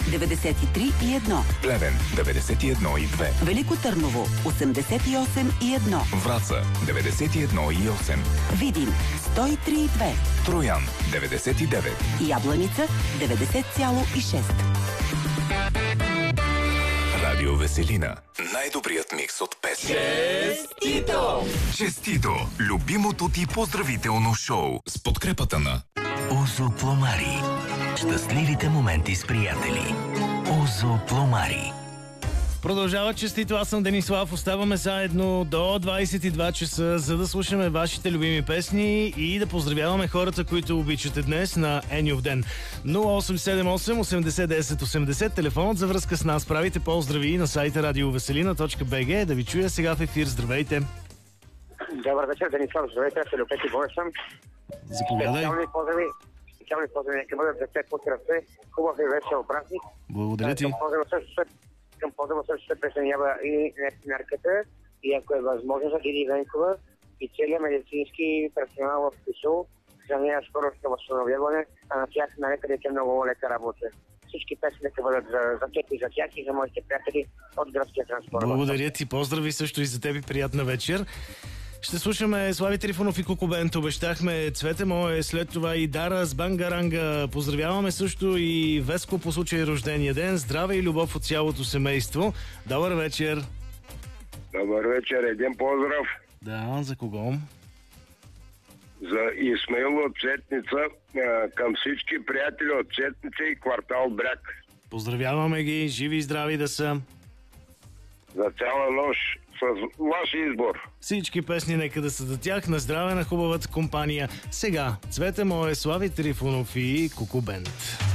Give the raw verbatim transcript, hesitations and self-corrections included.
деветдесет и три и едно. Плевен деветдесет и едно и две. Велико Търново осемдесет и осем и едно. Враца деветдесет и едно и осем. Видин сто и три и две. Троян деветдесет и девет. Ябланица деветдесет цяло и шест. Радио Веселина. Най-добрият микс от песни. Честито! Честито! Любимото ти поздравително шоу с подкрепата на Озо Пломари. Щастливите моменти с приятели. Озо Пломари. Продължава честито, аз съм Денислав. Оставаме заедно до двадесет и два часа, за да слушаме вашите любими песни и да поздравяваме хората, които обичате днес на Енюв ден. нула осем седем осем осемдесет десет осемдесет, телефонът за връзка с нас. Правите поздрави на сайта радиовеселина точка би джи. Да ви чуя сега в ефир. Здравейте! Добър вечер, Денислав. Здравейте, аз се Люпети Бой съм. Заповядай. Специални поздрави. Специални поздрави. Нека бъдат за все по сърце. Хубав и весел празник. Благодаря ти. Към поздрава също се, към поздрава също се присъединява и мерката, и ако е възможно за Диди Венкова и целият медицински персонал в ПИСО за нея скоростно възстановяване, а на тях на нека дете много лека работа. Всички песни нека бъдат за, за теб и за тях и за моите приятели от градския транспорт. Благодаря ти. Поздрави също и за теб и приятна вечер. Ще слушаме Слави Трифонов и Куку Бенд. Обещахме Цвете мое, след това и Дара с Бангаранга. Поздравяваме също и Веско по случай рождения ден. Здраве и любов от цялото семейство. Добър вечер. Добър вечер. Един поздрав. Да, за кого? За Исмаил от Цетница, към всички приятели от Цетница и квартал Бряг. Поздравяваме ги. Живи и здрави да са. За цяла нощ с ваш избор. Всички песни нека да са за тях. На здраве на хубавата компания. Сега Цвете мое, Слави Трифонов и Куку Бенд.